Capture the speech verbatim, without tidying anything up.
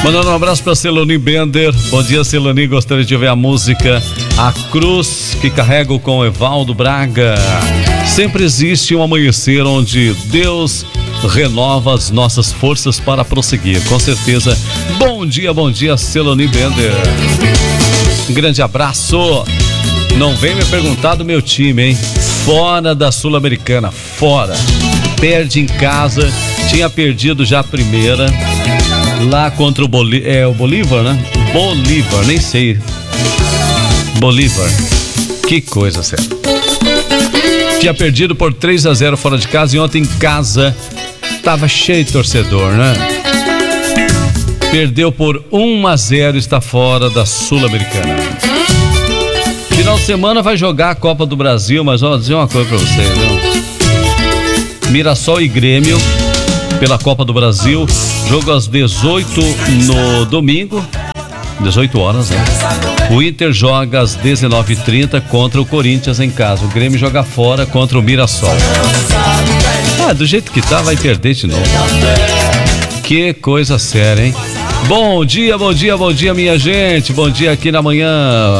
Mandando um abraço para Celoni Bender. Bom dia, Celoni. Gostaria de ouvir a música A Cruz que carrego com Evaldo Braga. Sempre existe um amanhecer onde Deus renova as nossas forças para prosseguir. Com certeza. Bom dia, bom dia, Celoni Bender. Um grande abraço. Não vem me perguntar do meu time, hein? Fora da Sul-Americana, fora. Perde em casa. Tinha perdido já a primeira. Lá contra o, Boli- é, o Bolívar, né? Bolívar, nem sei. Bolívar. Que coisa, sério. Tinha perdido por três a zero fora de casa e ontem em casa tava cheio de torcedor, né? Perdeu por um a zero e está fora da Sul-Americana. Final de semana vai jogar a Copa do Brasil, mas vou dizer uma coisa pra vocês, viu? Mirassol e Grêmio pela Copa do Brasil, jogo às dezoito no domingo, dezoito horas, né? O Inter joga às dezenove e trinta contra o Corinthians em casa. O Grêmio joga fora contra o Mirassol. Ah, do jeito que tá, vai perder de novo. Que coisa séria, hein? Bom dia, bom dia, bom dia, minha gente. Bom dia aqui na manhã